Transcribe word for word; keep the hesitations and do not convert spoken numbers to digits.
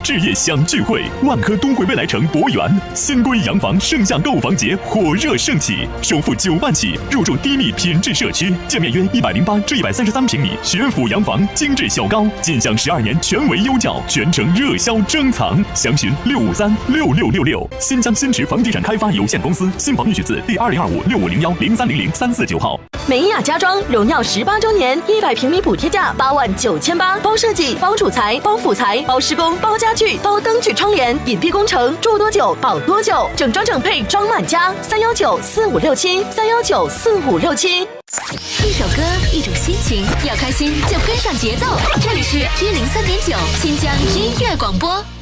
置业相聚会，万科东汇未来城博园新规洋房盛夏购房节火热盛起，首付九万起，入住低密品质社区，建面约一百零八至一百三十三平米学府洋房，精致小高，尽享十二年全为优教，全程热销珍藏。详询六五三六六六六。新疆新池房地产开发有限公司新房预取字第二零二五六五零幺零三零零三四九号。 美雅家装荣耀十八周年，一百平米补贴价八万九千八，包设计、包主材、包辅材、包施工、包家具、包灯具窗帘，隐蔽工程，住多久保多久，整装整配装满家。三幺九四五六七，三幺九四五六七。 一首歌，一种心情，要开心就跟上节奏。这里是一零三点九新疆音乐广播。